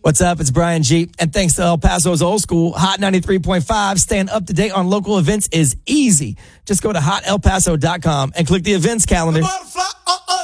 What's up? It's Brian G. And thanks to El Paso's Old School, Hot 93.5, staying up to date on local events is easy. Just go to hotelpaso.com and click the events calendar.